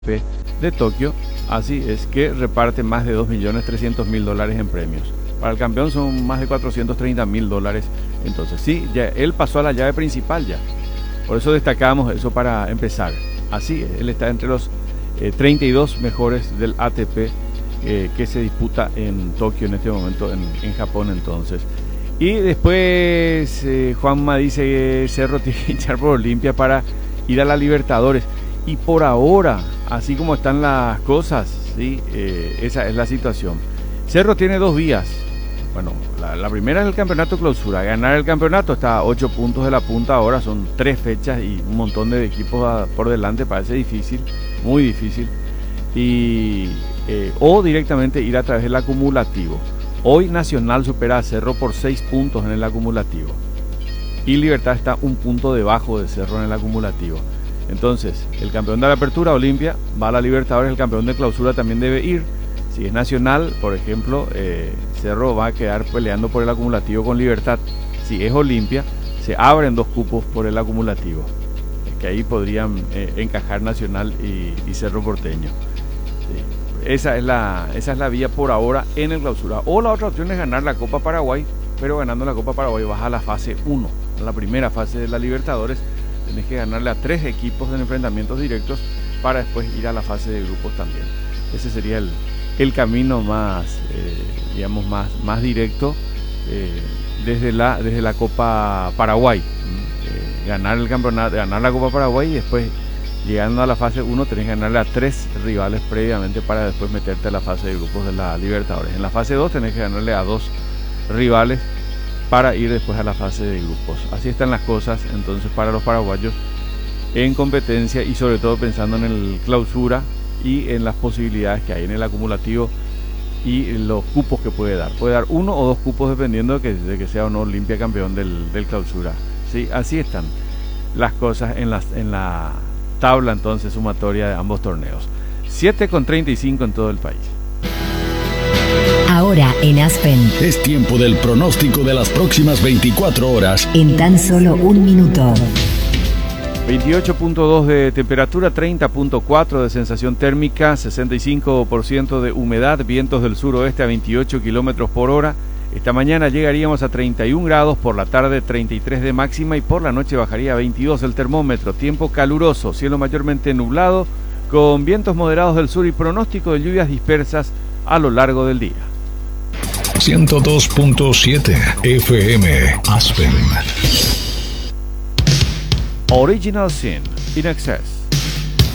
ATP de Tokio, así es que reparte más de $2.300.000 en premios. Para el campeón son más de $430.000. Entonces sí, ya él pasó a la llave principal ya. Por eso destacamos eso para empezar. Así, él está entre los 32 mejores del ATP que se disputa en Tokio en este momento, en Japón entonces. Y después Juanma dice que Cerro tiene que echar por Olimpia para ir a la Libertadores. Y por ahora, así como están las cosas, ¿sí? Esa es la situación. Cerro tiene dos vías. Bueno, la primera es el campeonato clausura. Ganar el campeonato está a 8 puntos de la punta ahora. Son 3 fechas y un montón de equipos por delante. Parece difícil, muy difícil. O directamente ir a través del acumulativo. Hoy Nacional supera a Cerro por 6 puntos en el acumulativo. Y Libertad está un punto debajo de Cerro en el acumulativo. Entonces, el campeón de la apertura, Olimpia, va a la Libertadores. El campeón de clausura también debe ir. Si es Nacional, por ejemplo, Cerro va a quedar peleando por el acumulativo con Libertad. Si es Olimpia, se abren 2 cupos por el acumulativo, que ahí podrían encajar Nacional y Cerro Porteño. Sí. Esa es la vía por ahora en el clausura. O la otra opción es ganar la Copa Paraguay, pero ganando la Copa Paraguay vas a la fase 1, a la primera fase de la Libertadores. Tenés que ganarle a 3 equipos en enfrentamientos directos para después ir a la fase de grupos también. Ese sería el camino más, digamos, más directo desde la Copa Paraguay. Ganar el campeonato, ganar la Copa Paraguay y después, llegando a la fase 1, tenés que ganarle a 3 rivales previamente para después meterte a la fase de grupos de la Libertadores. En la fase 2 tenés que ganarle a 2 rivales para ir después a la fase de grupos. Así están las cosas entonces para los paraguayos en competencia y sobre todo pensando en el clausura y en las posibilidades que hay en el acumulativo y los cupos que puede dar. Puede dar 1 o 2 cupos dependiendo de que sea o no Olimpia campeón del clausura. ¿Sí? Así están las cosas en la tabla entonces sumatoria de ambos torneos. 7,35 en todo el país. Ahora en Aspen. Es tiempo del pronóstico de las próximas 24 horas. En tan solo un minuto. 28.2 de temperatura, 30.4 de sensación térmica, 65% de humedad, vientos del suroeste a 28 kilómetros por hora. Esta mañana llegaríamos a 31 grados, por la tarde 33 de máxima y por la noche bajaría a 22 el termómetro. Tiempo caluroso, cielo mayormente nublado, con vientos moderados del sur y pronóstico de lluvias dispersas a lo largo del día. 102.7 FM Aspen. Original Sin, In Excess.